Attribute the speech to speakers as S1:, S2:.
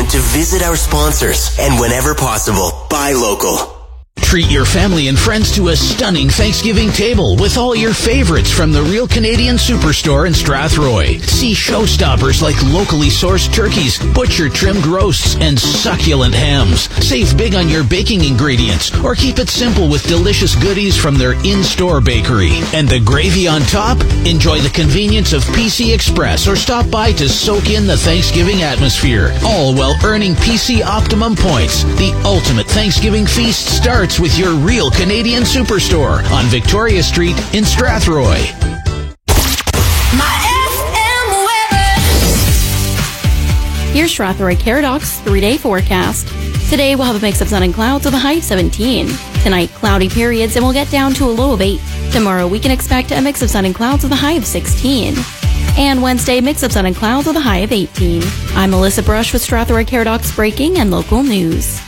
S1: moment to visit our sponsors and whenever possible, buy local.
S2: Treat your family and friends to a stunning Thanksgiving table with all your favorites from the Real Canadian Superstore in Strathroy. See showstoppers like locally sourced turkeys, butcher-trimmed roasts, and succulent hams. Save big on your baking ingredients, or keep it simple with delicious goodies from their in-store bakery. And the gravy on top? Enjoy the convenience of PC Express, or stop by to soak in the Thanksgiving atmosphere. All while earning PC Optimum points. The ultimate Thanksgiving feast starts with your Real Canadian Superstore on Victoria Street in Strathroy.
S3: Here's Strathroy Caradox 3-day forecast. Today we'll have a mix of sun and clouds with a high of 17. Tonight, cloudy periods and we'll get down to a low of 8. Tomorrow we can expect a mix of sun and clouds with a high of 16. And Wednesday, mix of sun and clouds with a high of 18. I'm Melissa Brush with Strathroy Caradox Breaking and Local News.